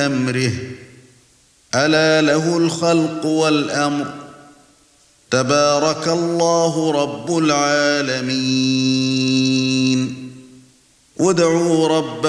أمره ألا له الخلق والأمر تبارك الله رب العالمين. ادعوا ربكم